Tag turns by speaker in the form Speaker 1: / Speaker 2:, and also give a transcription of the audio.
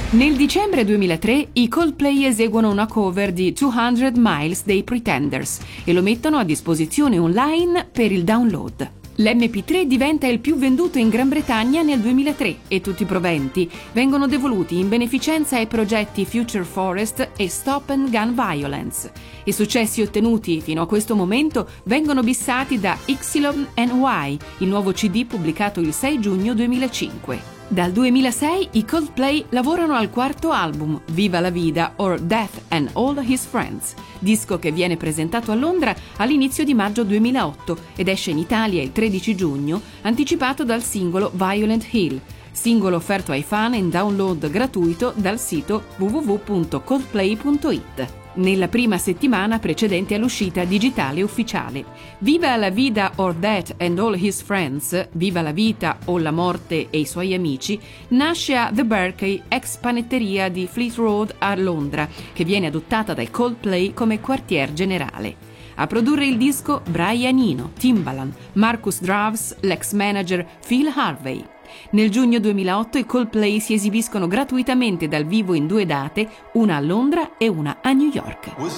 Speaker 1: Nel dicembre 2003 i Coldplay eseguono una cover di 200 Miles dei Pretenders e lo mettono a disposizione online per il download. L'MP3 diventa il più venduto in Gran Bretagna nel 2003 e tutti i proventi vengono devoluti in beneficenza ai progetti Future Forest e Stop and Gun Violence. I successi ottenuti fino a questo momento vengono bissati da Y, il nuovo CD pubblicato il 6 giugno 2005. Dal 2006 i Coldplay lavorano al quarto album, Viva la Vida or Death and All His Friends, disco che viene presentato a Londra all'inizio di maggio 2008 ed esce in Italia il 13 giugno, anticipato dal singolo Violent Hill, singolo offerto ai fan in download gratuito dal sito www.coldplay.it. Nella prima settimana precedente all'uscita digitale ufficiale. Viva la Vida or Death and All His Friends, Viva la vita o la morte e i suoi amici, nasce a The Berkeley, ex panetteria di Fleet Road a Londra, che viene adottata dai Coldplay come quartier generale. A produrre il disco Brian Eno, Timbaland, Marcus Draves, l'ex manager Phil Harvey. Nel giugno 2008 i Coldplay si esibiscono gratuitamente dal vivo in 2 date, una a Londra e una a New York.